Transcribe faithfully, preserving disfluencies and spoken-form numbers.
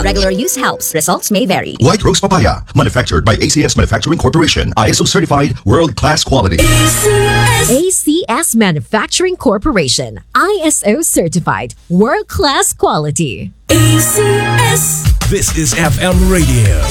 regular use helps. Results may vary. White Rose Papaya, manufactured by A C S Manufacturing Corporation, I S O certified, world-class quality. A C S Manufacturing Corporation, I S O certified, world-class quality. A C S. This is F M Radio.